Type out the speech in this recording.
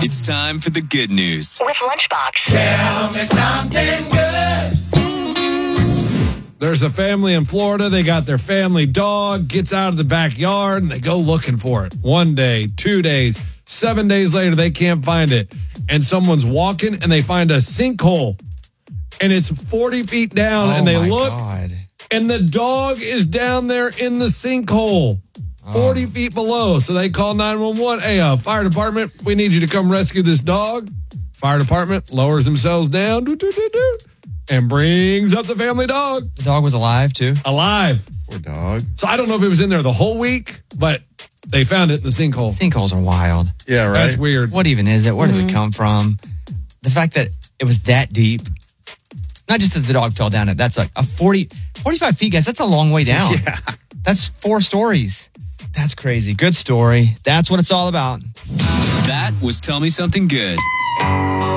It's time for the good news. With Lunchbox. Tell me something good. There's a family in Florida. They got their family dog, gets out of the backyard, and they go looking for it. 1 day, 2 days, 7 days later, they can't find it. And someone's walking, and they find a sinkhole. And it's 40 feet down, and they look, and the dog is down there in the sinkhole, 40 feet below. So they call 911. Hey, fire department, we need you to come rescue this dog. Fire department lowers themselves down, and brings up the family dog. The dog was alive, too? Alive. Poor dog. So I don't know if it was in there the whole week, but they found it in the sinkhole. Sinkholes are wild. Yeah, right. That's weird. What even is it? Where does it come from? The fact that it was that deep. Not just that the dog fell down it. That's like 45 feet, guys. That's a long way down. Yeah. That's 4 stories. That's crazy. Good story. That's what it's all about. That was Tell Me Something Good.